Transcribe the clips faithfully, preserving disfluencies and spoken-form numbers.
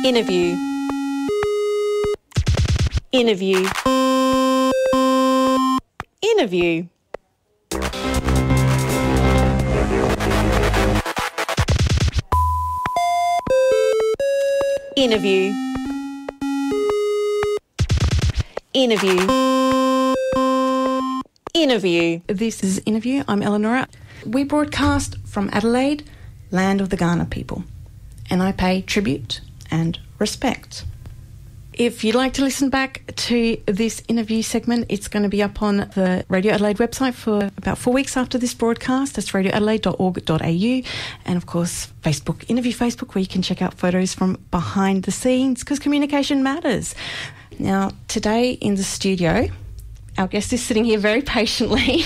Interview. Interview. Interview. Interview. Interview. Interview. This is Interview. I'm Eleonora. We broadcast from Adelaide, land of the Kaurna people, and I pay tribute and respect. If you'd like to listen back to this interview segment, it's going to be up on the Radio Adelaide website for about four weeks after this broadcast. That's radio adelaide dot org dot a u, and of course Facebook, Interview Facebook, where you can check out photos from behind the scenes, because communication matters. Now, today in the studio, our guest is sitting here very patiently.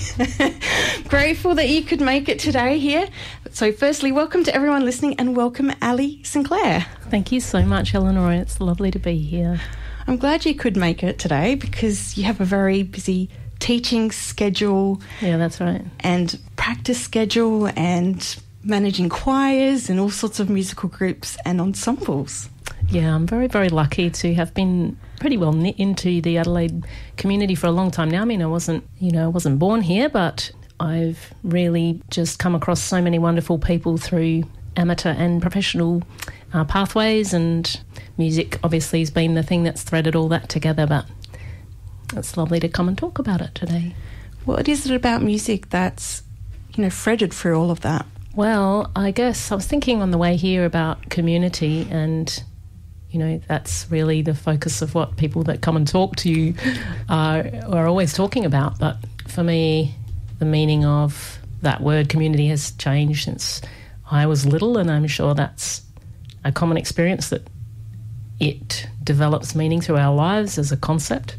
Grateful that you could make it today here. So firstly, welcome to everyone listening, and welcome Ali Sinclair. Thank you so much, Eleonora. It's lovely to be here. I'm glad you could make it today because you have a very busy teaching schedule. Yeah, that's right. And practice schedule and managing choirs and all sorts of musical groups and ensembles. Yeah, I'm very, very lucky to have been pretty well knit into the Adelaide community for a long time now. I mean, I wasn't, you know, I wasn't born here, but I've really just come across so many wonderful people through amateur and professional uh, pathways, and music obviously has been the thing that's threaded all that together, but it's lovely to come and talk about it today. What is it about music that's, you know, threaded through all of that? Well, I guess I was thinking on the way here about community, and you know, that's really the focus of what people that come and talk to you are, are always talking about. But for me, the meaning of that word community has changed since I was little, and I'm sure that's a common experience, that it develops meaning through our lives as a concept.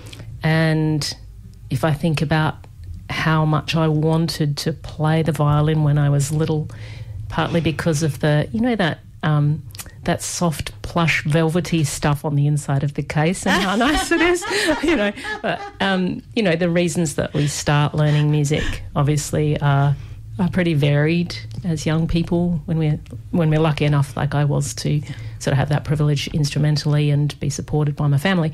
And if I think about how much I wanted to play the violin when I was little, partly because of the, you know, that um, that soft, plush, velvety stuff on the inside of the case and how nice it is, you know. But, um, you know, the reasons that we start learning music obviously are, are pretty varied as young people when we're, when we're lucky enough, like I was, to sort of have that privilege instrumentally and be supported by my family.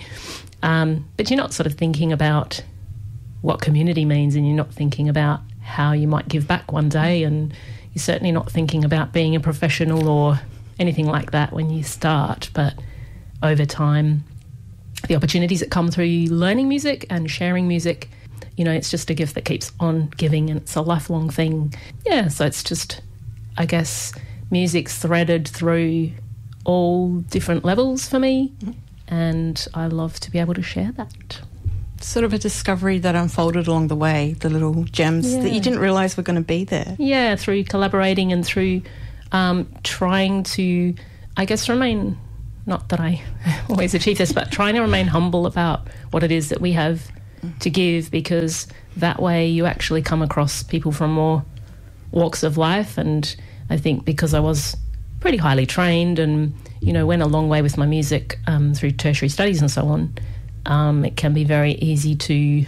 Um, but you're not sort of thinking about what community means, and you're not thinking about how you might give back one day, and you're certainly not thinking about being a professional or anything like that when you start. But over time, the opportunities that come through learning music and sharing music, you know, it's just a gift that keeps on giving, and it's a lifelong thing. Yeah, so it's just, I guess, music's threaded through all different levels for me, and I love to be able to share that. Sort of a discovery that unfolded along the way, the little gems Yeah. that you didn't realise were going to be there. Yeah, through collaborating and through um, trying to, I guess, remain, not that I always achieve this, but trying to remain humble about what it is that we have to give, because that way you actually come across people from more walks of life. And I think because I was pretty highly trained and, you know, went a long way with my music um, through tertiary studies and so on, Um, it can be very easy to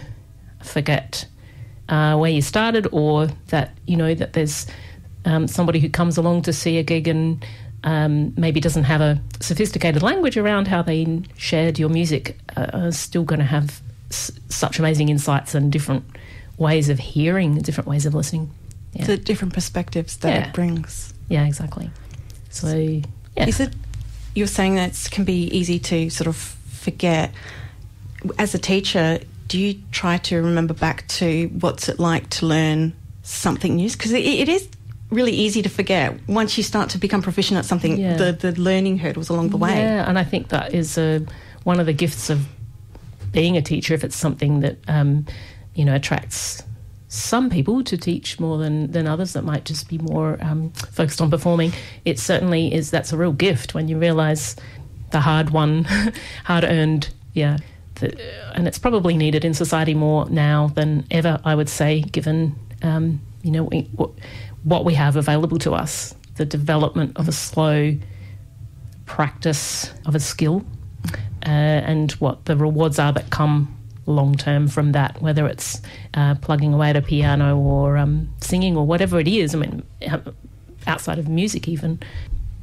forget uh, where you started, or that, you know, that there's um, somebody who comes along to see a gig and um, maybe doesn't have a sophisticated language around how they shared your music, uh, are still going to have s- such amazing insights and different ways of hearing, different ways of listening. Yeah, The different perspectives that Yeah. it brings. yeah exactly. So, yeah. Is it, you're saying that it can be easy to sort of forget. As a teacher, do you try to remember back to what's it like to learn something new? Because it, it is really easy to forget once you start to become proficient at something, Yeah. the, the learning hurdles along the way. Yeah, and I think that is a, one of the gifts of being a teacher, if it's something that, um, you know, attracts some people to teach more than, than others that might just be more um, focused on performing. It certainly is, that's a real gift when you realise the hard-won, hard-earned, yeah, the, and it's probably needed in society more now than ever, I would say, given, um, you know, we, what, what we have available to us, the development of a slow practice of a skill, uh, and what the rewards are that come long-term from that, whether it's uh, plugging away at a piano or um, singing or whatever it is. I mean, outside of music even.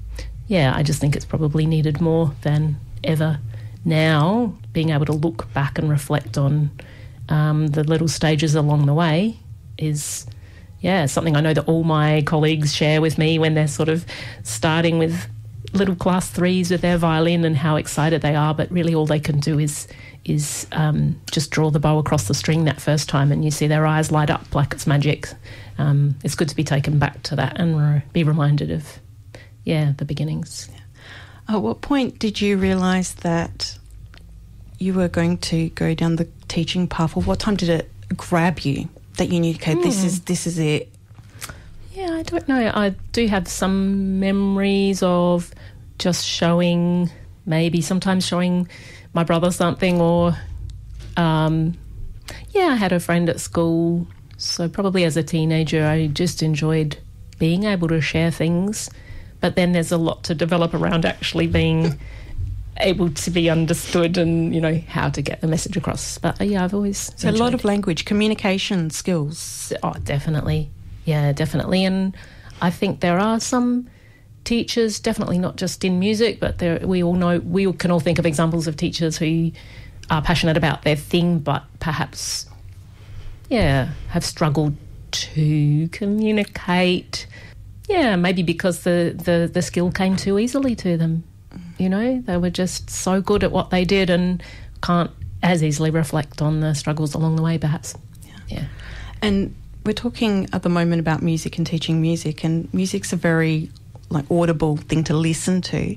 yeah, I just think it's probably needed more than ever now, being able to look back and reflect on um, the little stages along the way is, yeah, something I know that all my colleagues share with me when they're sort of starting with little class threes with their violin and how excited they are, but really all they can do is is um, just draw the bow across the string that first time, and you see their eyes light up like it's magic. Um, it's good to be taken back to that and re- be reminded of, yeah, the beginnings. At what point did you realise that you were going to go down the teaching path, or what time did it grab you that you knew, okay, mm. this is this is it? Yeah, I don't know. I do have some memories of just showing, maybe sometimes showing my brother something, or um, yeah, I had a friend at school. So probably as a teenager, I just enjoyed being able to share things. But then there's a lot to develop around actually being able to be understood and, you know, how to get the message across. But uh, yeah, I've always So enjoyed. A lot of language, communication skills. Oh, definitely. Yeah, definitely. And I think there are some teachers, definitely not just in music, but there, we all know, we can all think of examples of teachers who are passionate about their thing, but perhaps, yeah, have struggled to communicate. Yeah, maybe because the, the, the skill came too easily to them. You know, they were just so good at what they did and can't as easily reflect on the struggles along the way, perhaps. Yeah. yeah. And we're talking at the moment about music and teaching music, and music's a very, like, audible thing to listen to.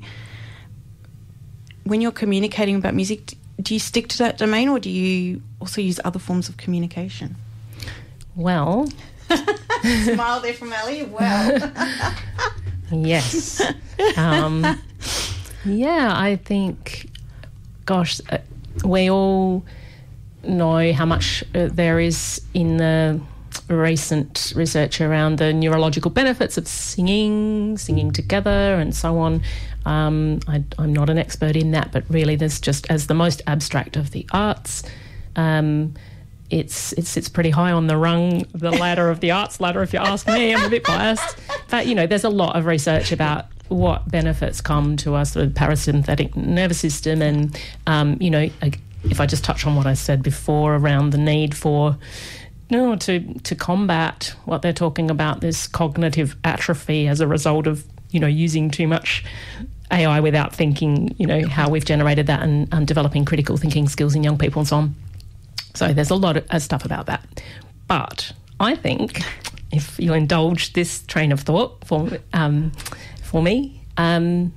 When you're communicating about music, do you stick to that domain, or do you also use other forms of communication? Well... Smile there from Ellie. Wow. Yes. Um, yeah, I think, gosh, uh, we all know how much uh, there is in the recent research around the neurological benefits of singing, singing together and so on. Um, I, I'm not an expert in that, but really there's just, as the most abstract of the arts, um, It's it sits pretty high on the rung, the ladder of the arts ladder, if you ask me. I'm a bit biased. But, you know, there's a lot of research about what benefits come to us, the parasympathetic nervous system. And, um, you know, if I just touch on what I said before around the need for, you know, to, to combat what they're talking about, this cognitive atrophy as a result of, you know, using too much A I without thinking, you know, how we've generated that, and um, developing critical thinking skills in young people and so on. So there's a lot of uh, stuff about that. But I think, if you indulge this train of thought for, um, for me, um,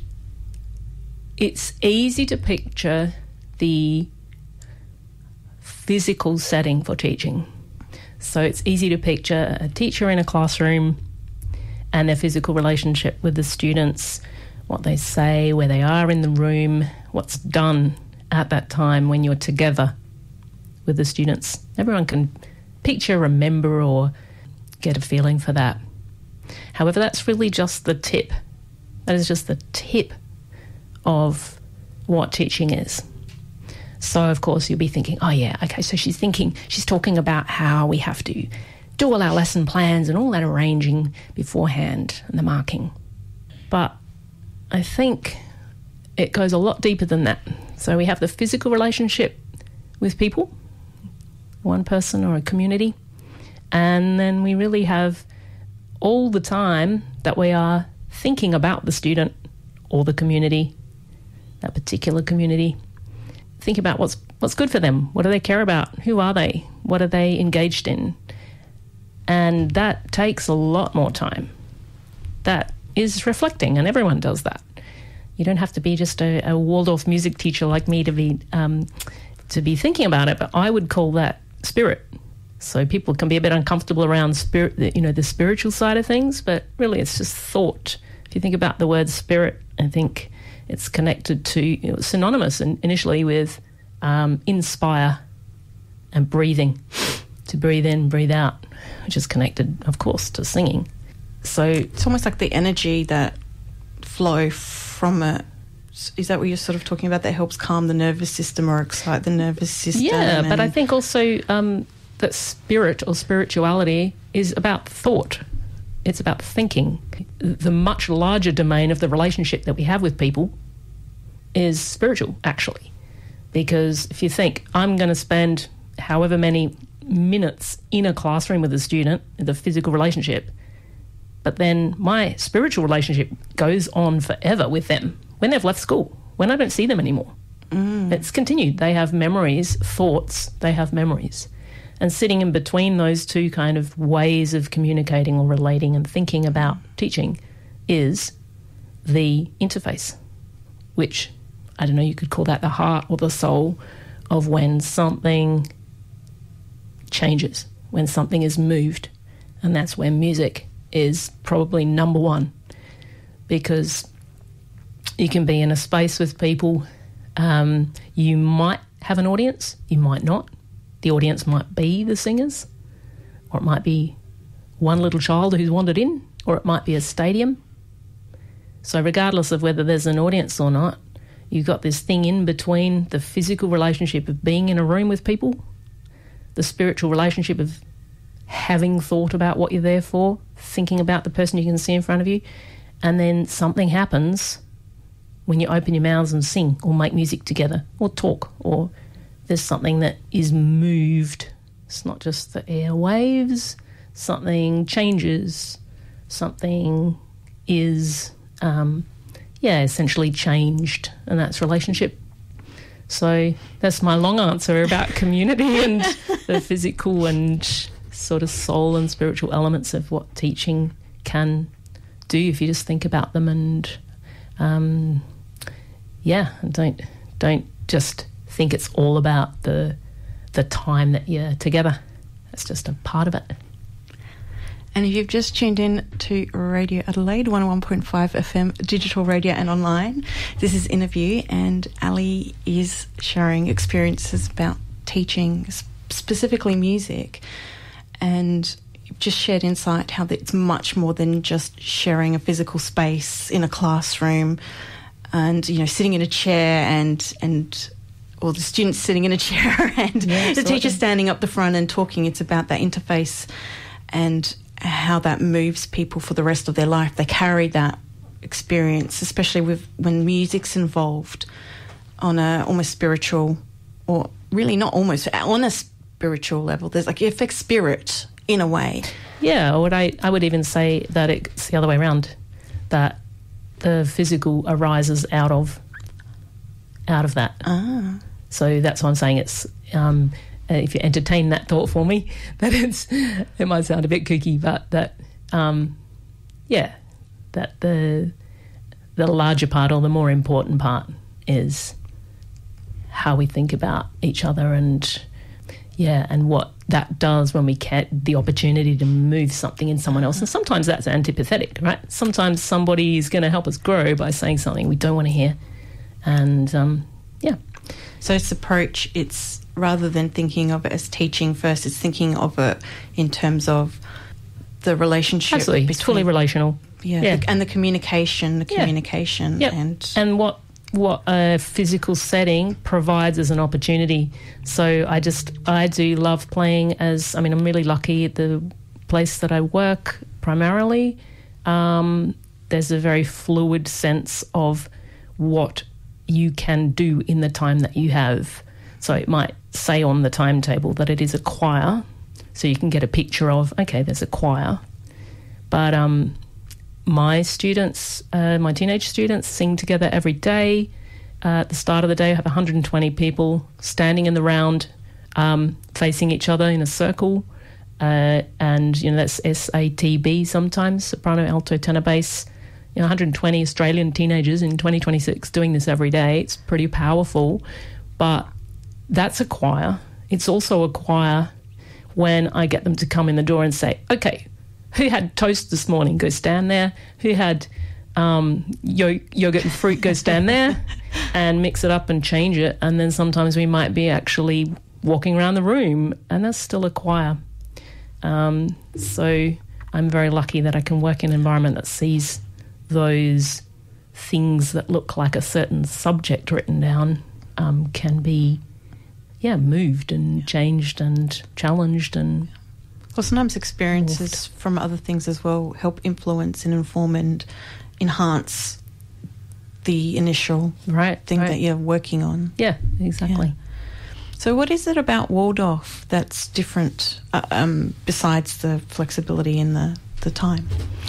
it's easy to picture the physical setting for teaching. So it's easy to picture a teacher in a classroom and their physical relationship with the students, what they say, where they are in the room, what's done at that time when you're together with the students. Everyone can picture, remember, or get a feeling for that. However, that's really just the tip. That is just the tip of what teaching is. So, of course, you'll be thinking, oh, yeah, okay, so she's thinking, she's talking about how we have to do all our lesson plans and all that arranging beforehand and the marking. But I think it goes a lot deeper than that. So we have the physical relationship with people, one person or a community, and then we really have all the time that we are thinking about the student or the community, that particular community. Think about what's what's good for them. What do they care about? Who are they? What are they engaged in? And that takes a lot more time. That is reflecting, and everyone does that. You don't have to be just a, a Waldorf music teacher like me to be um, to be thinking about it, but I would call that spirit. So people can be a bit uncomfortable around spirit, you know, the spiritual side of things, but really it's just thought. If you think about the word spirit, I think it's connected to, you know, synonymous in, initially with um, inspire and breathing, to breathe in, breathe out, which is connected, of course, to singing. So it's almost like the energy that flow from it. Is that what you're sort of talking about, that helps calm the nervous system or excite the nervous system? Yeah, and... but I think also um, that spirit or spirituality is about thought. it's about thinking. The much larger domain of the relationship that we have with people is spiritual, actually. Because if you think, I'm going to spend however many minutes in a classroom with a student, the physical relationship, but then my spiritual relationship goes on forever with them when they've left school, when I don't see them anymore. Mm. It's continued. They have memories, thoughts, they have memories. And sitting in between those two kind of ways of communicating or relating and thinking about teaching is the interface, which, I don't know, you could call that the heart or the soul of when something changes, when something is moved. And that's where music is probably number one, because you can be in a space with people. Um, you might have an audience, you might not. The audience might be the singers, or it might be one little child who's wandered in, or it might be a stadium. So regardless of whether there's an audience or not, you've got this thing in between the physical relationship of being in a room with people, the spiritual relationship of having thought about what you're there for, thinking about the person you can see in front of you, and then something happens when you open your mouths and sing or make music together or talk, or there's something that is moved. It's not just the airwaves. Something changes. Something is, um, yeah, essentially changed, and that's relationship. So that's my long answer about community and the physical and sort of soul and spiritual elements of what teaching can do if you just think about them, and um, yeah, don't don't just think it's all about the the time that you're together. That's just a part of it. And if you've just tuned in to Radio Adelaide, one oh one point five F M, digital radio and online, this is Interview, and Ali is sharing experiences about teaching, specifically music, and just shared insight how it's much more than just sharing a physical space in a classroom and, you know, sitting in a chair and and or the students sitting in a chair and yeah, the teacher standing up the front and talking. It's about that interface and how that moves people for the rest of their life. They carry that experience, especially with when music's involved on a almost spiritual, or really not almost, on a spiritual level. There's like, it affects spirit in a way. Yeah, or would I, I would even say that it's the other way around, that the physical arises out of out of that. Ah. So that's why I'm saying it's, um, uh, if you entertain that thought for me, that it's, it might sound a bit kooky, but that, um, yeah, that the the larger part, or the more important part, is how we think about each other, and yeah, and what that does when we get the opportunity to move something in someone else. And sometimes that's antipathetic, right? Sometimes somebody is going to help us grow by saying something we don't want to hear. And um, yeah. So it's approach, it's rather than thinking of it as teaching first, it's thinking of it in terms of the relationship. Absolutely, between, it's fully relational. Yeah, yeah. The, and the communication, the communication. Yeah. Yep. And, and what what a physical setting provides as an opportunity. So I just, I do love playing as, I mean, I'm really lucky at the place that I work primarily. Um, there's a very fluid sense of what you can do in the time that you have. So it might say on the timetable that it is a choir, so you can get a picture of, okay, there's a choir. But um, my students, uh, my teenage students, sing together every day. Uh, at the start of the day, I have one hundred twenty people standing in the round, um, facing each other in a circle. Uh, and, you know, that's S A T B sometimes, soprano, alto, tenor, bass. You know, one hundred twenty Australian teenagers in twenty twenty-six doing this every day. It's pretty powerful. But that's a choir. It's also a choir when I get them to come in the door and say, okay, who had toast this morning? Go stand there. Who had um, yo- yogurt and fruit? Go stand there, and mix it up and change it. And then sometimes we might be actually walking around the room, and that's still a choir. Um, so I'm very lucky that I can work in an environment that sees those things that look like a certain subject written down um, can be, yeah, moved and changed and challenged and Well, sometimes experiences from other things as well help influence and inform and enhance the initial right, thing right. that you're working on. Yeah, exactly. Yeah. So what is it about Waldorf that's different uh, um, besides the flexibility in the, the time?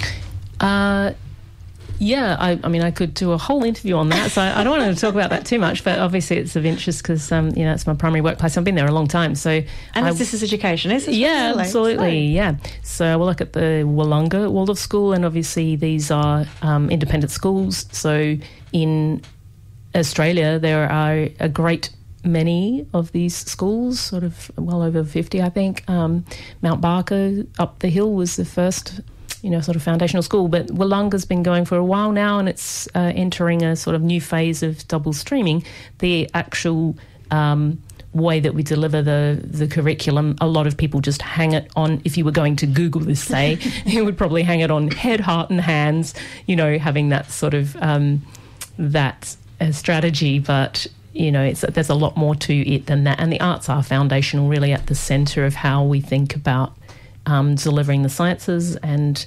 Uh, yeah, I, I mean, I could do a whole interview on that, so I, I don't want to talk about that too much, but obviously it's of interest because, um, you know, it's my primary workplace. I've been there a long time, so... And I, it's, this is education, isn't it? Yeah, Really? absolutely, So. yeah. So we'll look at the Wollonga Waldorf School, and obviously these are um, independent schools. So in Australia, there are a great many of these schools, sort of well over fifty, I think. Um, Mount Barker up the hill was the first, you know, sort of foundational school, but Wollonga's been going for a while now, and it's uh, entering a sort of new phase of double streaming. The actual um, way that we deliver the the curriculum, a lot of people just hang it on. If you were going to Google this, say, you would probably hang it on head, heart, and hands. You know, having that sort of um, that uh, strategy, but. You know, it's, there's a lot more to it than that. And the arts are foundational, really at the centre of how we think about um, delivering the sciences, and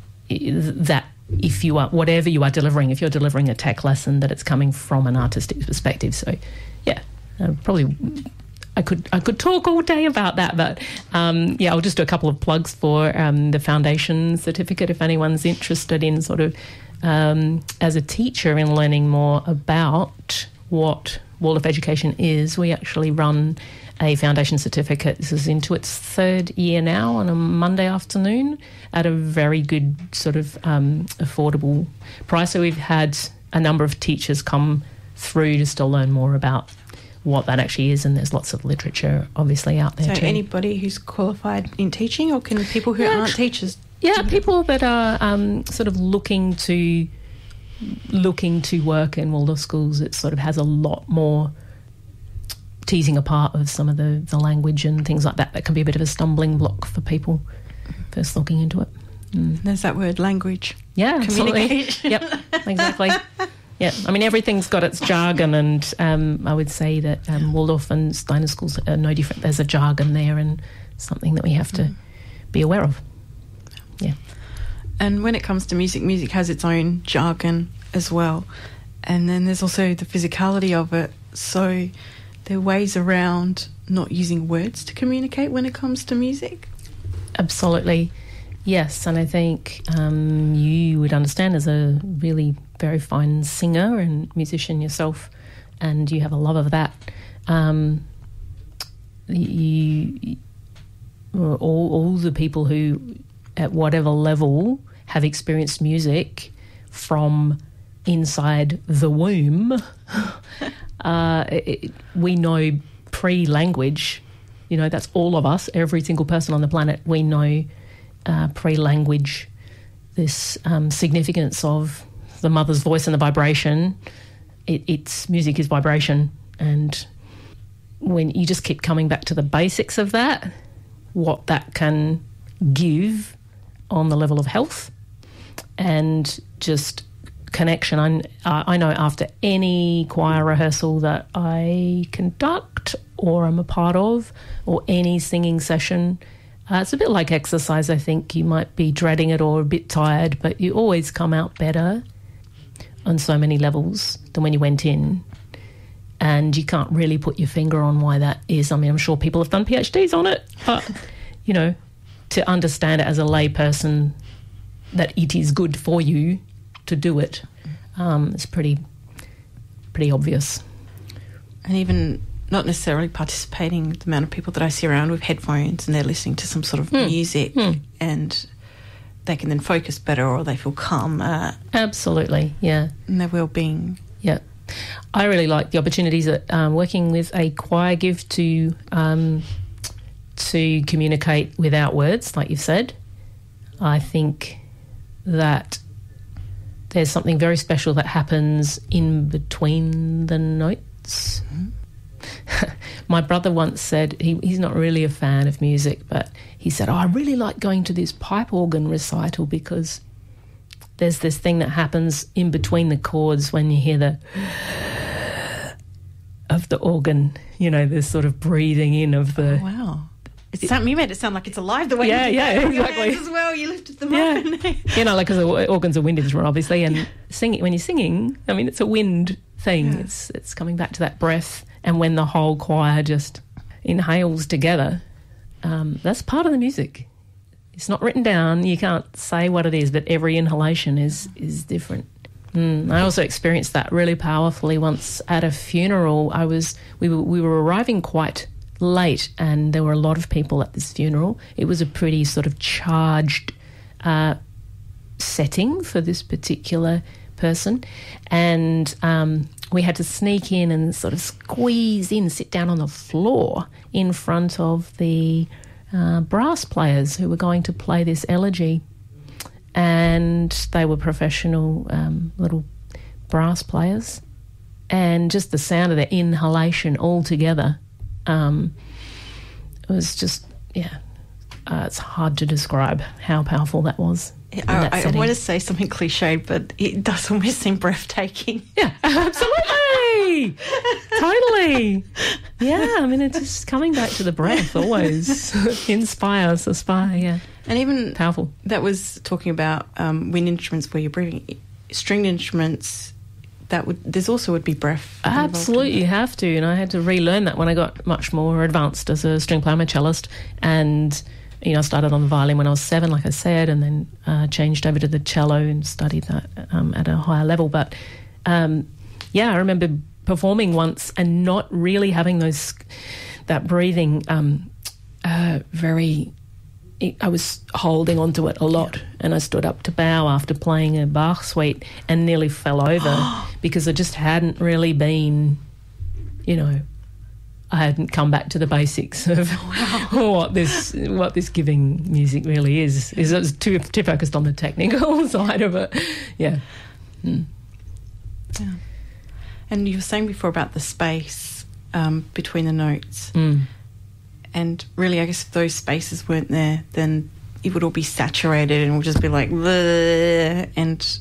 that if you are, whatever you are delivering, if you're delivering a tech lesson, that it's coming from an artistic perspective. So, yeah, uh, probably I could I could talk all day about that, but um, yeah, I'll just do a couple of plugs for um, the foundation certificate if anyone's interested in sort of um, as a teacher in learning more about what Waldorf Education is. We actually run a foundation certificate. This is into its third year now on a Monday afternoon at a very good sort of um, affordable price. So we've had a number of teachers come through just to learn more about what that actually is, and there's lots of literature obviously out there so too. Anybody who's qualified in teaching, or can people who Yeah, aren't teachers? Yeah, people that are um, sort of looking to looking to work in Waldorf schools. It sort of has a lot more teasing apart of some of the, the language and things like that that can be a bit of a stumbling block for people first looking into it. Mm. There's that word, language. Yeah, absolutely. Communication. Yep, exactly. Yeah, I mean, everything's got its jargon, and um, I would say that um, Waldorf and Steiner schools are no different. There's a jargon there, and something that we have to mm. be aware of. Yeah. And when it comes to music, music has its own jargon as well. And then there's also the physicality of it. So there are ways around not using words to communicate when it comes to music. Absolutely. Yes, and I think um, you would understand as a really very fine singer and musician yourself, and you have a love of that. Um, you, all, all the people who, at whatever level, have experienced music from inside the womb, uh, it, we know pre-language, you know, that's all of us, every single person on the planet, we know uh, pre-language, this um, significance of the mother's voice and the vibration. It, it's music is vibration, and when you just keep coming back to the basics of that, what that can give on the level of health and just connection. I, I know after any choir rehearsal that I conduct or I'm a part of, or any singing session, uh, it's a bit like exercise. I think you might be dreading it or a bit tired, but you always come out better on so many levels than when you went in. And you can't really put your finger on why that is. I mean, I'm sure people have done PhDs on it, but, you know, to understand it as a lay person that it is good for you to do it, um, it's pretty, pretty obvious. And even not necessarily participating, the amount of people that I see around with headphones and they're listening to some sort of mm. music mm. and they can then focus better, or they feel calmer. Absolutely, yeah. And their well-being. Yeah. I really like the opportunities that um, working with a choir give to um, to communicate without words, like you've said. I think that there's something very special that happens in between the notes. Mm-hmm. My brother once said, he, he's not really a fan of music, but he said, oh, I really like going to this pipe organ recital because there's this thing that happens in between the chords when you hear the of the organ, you know, this sort of breathing in of the... Oh, wow. It's something you made it sound like it's alive the way Yeah, you did yeah, that with your exactly. hands as well. You lifted them Yeah. up. And you know, like, because the organ's a wind instrument, obviously, and singing, when you're singing, I mean, it's a wind thing. Yeah. It's it's coming back to that breath, and when the whole choir just inhales together, um, that's part of the music. It's not written down. You can't say what it is, but every inhalation is is different. Mm. I also experienced that really powerfully once at a funeral. I was we were we were arriving quite late, and there were a lot of people at this funeral. It was a pretty sort of charged uh, setting for this particular person, and um, we had to sneak in and sort of squeeze in, sit down on the floor in front of the uh, brass players who were going to play this elegy, and they were professional um, little brass players, and just the sound of the inhalation all together. Um, it was just, yeah, uh, it's hard to describe how powerful that was. in that I, I setting. want to say something cliched, but it does almost seem breathtaking. Yeah, absolutely. Totally. Yeah, I mean, it's just coming back to the breath always. Inspire, aspire, yeah. And even Powerful. that was talking about um, wind instruments where you're breathing. Stringed instruments, that would there's also would be breath. involved in Absolutely, that. you have to. And I had to relearn that when I got much more advanced as a string player. I'm a cellist. And, you know, I started on the violin when I was seven, like I said, and then uh, changed over to the cello and studied that um, at a higher level. But, um, yeah, I remember performing once and not really having those that breathing um, uh, very... I was holding onto it a lot, and I stood up to bow after playing a Bach suite and nearly fell over because I just hadn't really been, you know, I hadn't come back to the basics of what this what this giving music really is. Is it was too too focused on the technical side of it, yeah. Mm. Yeah. And you were saying before about the space um, between the notes. Mm. And really, I guess if those spaces weren't there, then it would all be saturated and it would just be like, bleh. And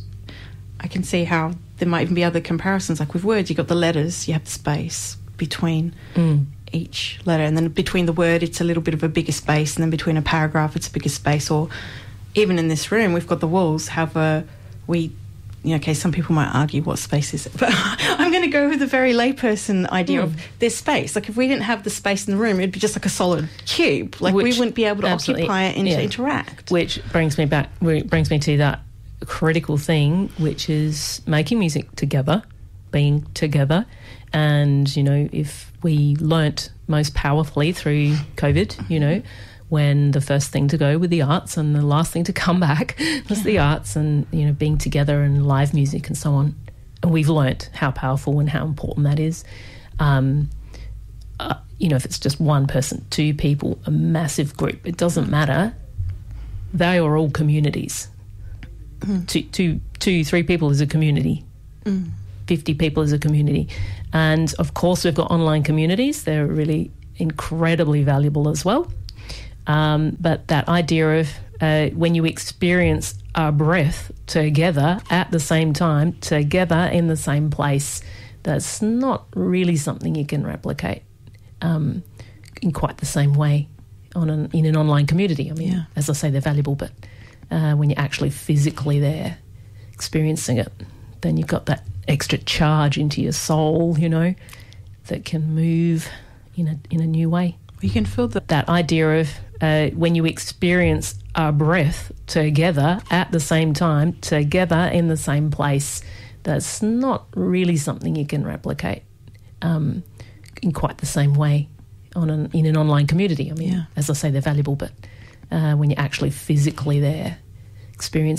I can see how there might even be other comparisons. Like with words, you've got the letters, you have the space between Mm. each letter. And then between the word, it's a little bit of a bigger space. And then between a paragraph, it's a bigger space. Or even in this room, we've got the walls. However, we... You know, okay, some people might argue what space is it, but I'm going to go with the very layperson idea Mm. of there's space. Like if we didn't have the space in the room, it'd be just like a solid cube. Like Which- we wouldn't be able to absolutely, occupy it and yeah. to interact. Which brings me back, brings me to that critical thing, which is making music together, being together. And, you know, if we learnt most powerfully through COVID, you know, when the first thing to go with the arts and the last thing to come back was the arts and, you know, being together and live music and so on. And we've learnt how powerful and how important that is. Um, uh, you know, if it's just one person, two people, a massive group, it doesn't matter. They are all communities. Mm. Two, two, two, three people is a community. Mm. fifty people is a community. And, of course, we've got online communities. They're really incredibly valuable as well. Um, but that idea of uh, when you experience a breath together at the same time, together in the same place, that's not really something you can replicate um, in quite the same way on an, in an online community. I mean, Yeah. as I say, they're valuable, but uh, when you're actually physically there experiencing it, then you've got that extra charge into your soul, you know, that can move in a in a new way. You can feel the... That idea of uh, when you experience a breath together at the same time, together in the same place, that's not really something you can replicate um, in quite the same way on an, in an online community. I mean, Yeah. as I say, they're valuable, but uh, when you're actually physically there experiencing